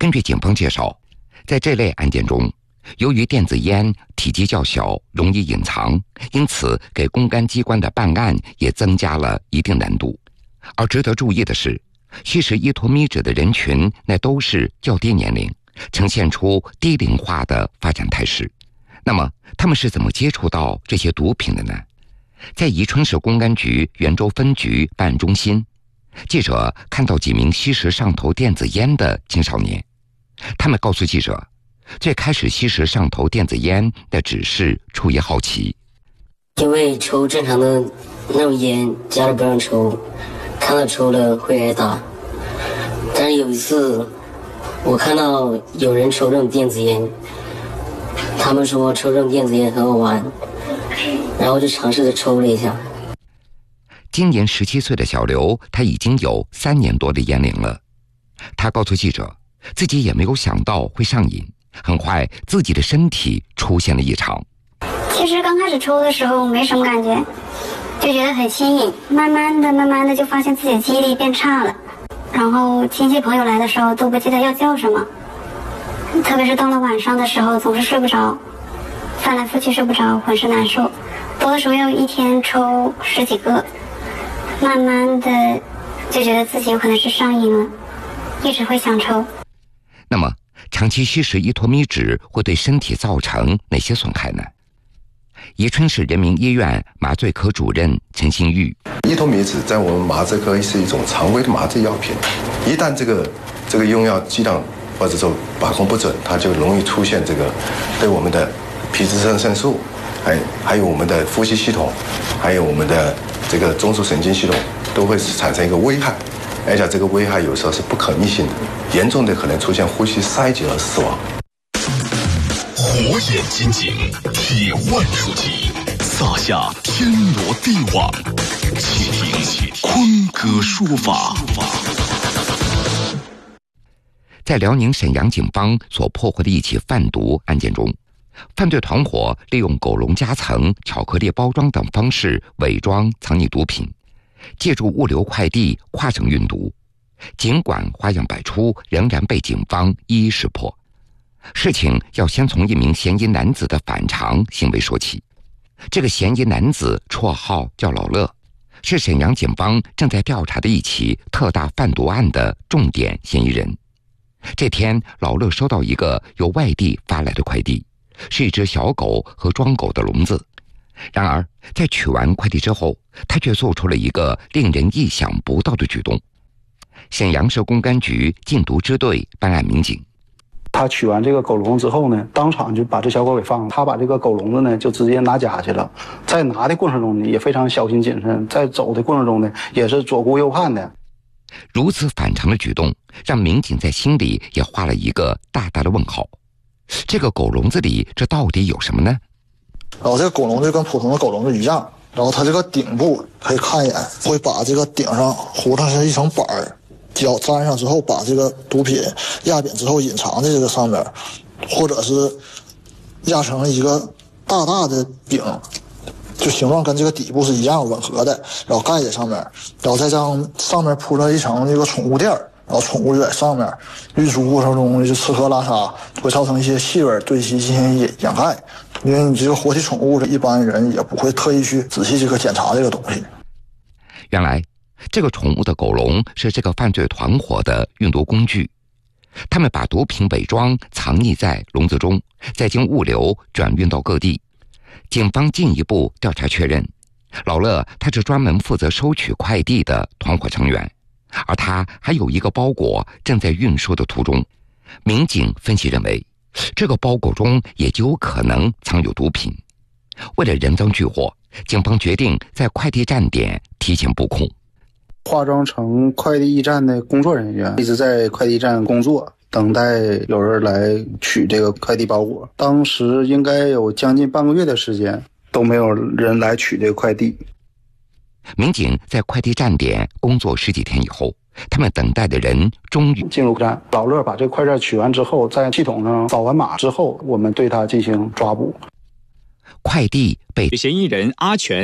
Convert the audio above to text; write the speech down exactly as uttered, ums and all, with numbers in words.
根据警方介绍，在这类案件中，由于电子烟体积较小，容易隐藏，因此给公安机关的办案也增加了一定难度。而值得注意的是，吸食依托咪纸的人群那都是较低年龄，呈现出低龄化的发展态势。那么他们是怎么接触到这些毒品的呢？在宜春市公安局袁州分局办案中心，记者看到几名吸食上头电子烟的青少年，他们告诉记者，最开始吸食上头电子烟的只是出于好奇， 因为抽正常的那种烟家里不让抽，看到抽了会挨打。但是有一次我看到有人抽这种电子烟，他们说抽这种电子烟很好玩，然后就尝试着抽了一下。 今年十七岁的小刘，他已经有三年多的烟龄了。他告诉记者，自己也没有想到会上瘾，很快自己的身体出现了异常。 其实刚开始抽的时候没什么感觉，就觉得很新颖，慢慢的慢慢的就发现自己记忆力变差了，然后亲戚朋友来的时候都不记得要叫什么，特别是到了晚上的时候总是睡不着，翻来覆去睡不着，浑身难受，多的时候要一天抽十几个，慢慢的就觉得自己有可能是上瘾了，一直会想抽。 那么长期吸食依托咪纸会对身体造成哪些损害呢？宜春市人民医院麻醉科主任陈新玉， 依托咪纸在我们麻醉科是一种常规的麻醉药品，一旦这个这个用药剂量或者说把控不准，它就容易出现这个对我们的皮质肾上素，还还有我们的呼吸系统，还有我们的这个中枢神经系统都会产生一个危害，而且这个危害有时候是不可逆性的，严重的可能出现呼吸衰竭而死亡。 火眼金睛，铁腕出击，撒下天罗地网，且听坤哥说法。 在辽宁沈阳警方所破获的一起贩毒案件中，犯罪团伙利用狗笼夹层、巧克力包装等方式伪装藏匿毒品，借助物流快递跨省运毒。尽管花样百出，仍然被警方一一识破。事情要先从一名嫌疑男子的反常行为说起。这个嫌疑男子绰号叫老乐，是沈阳警方正在调查的一起特大贩毒案的重点嫌疑人。这天，老乐收到一个由外地发来的快递，是一只小狗和装狗的笼子。然而在取完快递之后，他却做出了一个令人意想不到的举动。沈阳市公安局禁毒支队办案民警， 他取完这个狗笼之后呢，当场就把这小狗给放了。他把这个狗笼子呢，就直接拿家去了。在拿的过程中呢，也非常小心谨慎；在走的过程中呢，也是左顾右盼的。 如此反常的举动，让民警在心里也画了一个大大的问号。这个狗笼子里，这到底有什么呢？ 然后这个狗笼子跟普通的狗笼子一样，然后它这个顶部可以看一眼，会把这个顶上糊上是一层板儿。脚粘上之后，把这个毒品压扁之后隐藏在这个上面，或者是压成一个大大的饼，就形状跟这个底部是一样吻合的，然后盖在上面，然后再让上面铺了一层这个宠物垫，然后宠物就在上面，运输过程中就吃喝拉撒会造成一些气味，对其进行掩盖。因为你这个活体宠物，一般人也不会特意去仔细这个检查这个东西。 原来这个宠物的狗笼是这个犯罪团伙的运毒工具，他们把毒品伪装藏匿在笼子中，再经物流转运到各地。警方进一步调查确认，老乐他是专门负责收取快递的团伙成员，而他还有一个包裹正在运输的途中。民警分析认为，这个包裹中也就有可能藏有毒品。为了人赃俱获，警方决定在快递站点提前布控。 化妆成快递驿站的工作人员，一直在快递站工作，等待有人来取这个快递包裹。当时应该有将近半个月的时间都没有人来取这个快递。 民警在快递站点工作十几天以后，他们等待的人终于进入站。老乐把这个快件取完之后，在系统上扫完码之后，我们对他进行抓捕。 快递被嫌疑人阿全